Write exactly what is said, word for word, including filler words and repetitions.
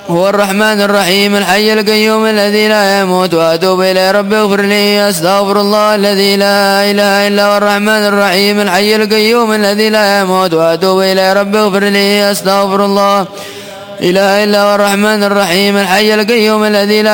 هو الرحمن الرحيم الحي القيوم الذي لا يموت وأتوب إليه رب اغفر لي أستغفر الله الذي لا إله إلا هو الرحمن الرحيم الحي القيوم الذي لا يموت وأتوب إليه رب اغفر لي أستغفر الله إله إلا هو الرحمن الرحيم الحي القيوم الذي لا